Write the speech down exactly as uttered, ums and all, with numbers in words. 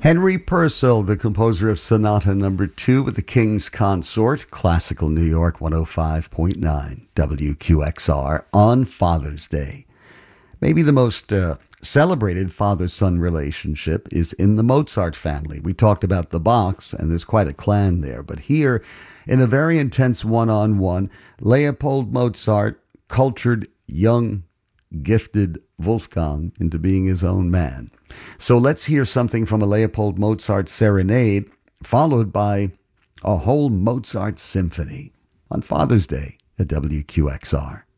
Henry Purcell, the composer of Sonata Number Two with the King's Consort, Classical New York one oh five point nine W Q X R on Father's Day. Maybe the most uh, celebrated father-son relationship is in the Mozart family. We talked about the Bachs, and there's quite a clan there. But here, in a very intense one-on-one, Leopold Mozart cultured young, gifted Wolfgang into being his own man. So let's hear something from a Leopold Mozart serenade, followed by a whole Mozart symphony on Father's Day at W Q X R.